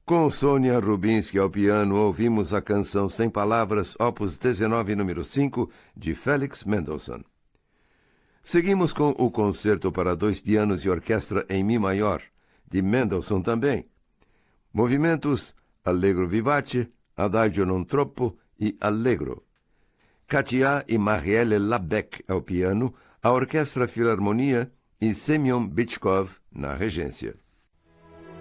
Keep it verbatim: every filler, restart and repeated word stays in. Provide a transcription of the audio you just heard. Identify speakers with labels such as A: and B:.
A: Com Sônia Rubinski ao piano, ouvimos a canção Sem Palavras, opus dezenove, número cinco, de Felix Mendelssohn. Seguimos com o Concerto para Dois Pianos e Orquestra em Mi Maior, de Mendelssohn também. Movimentos Allegro vivace, Adagio non troppo e Allegro. Katia e Marielle Labec ao piano, a Orquestra Filarmonia e Semyon Bychkov na regência.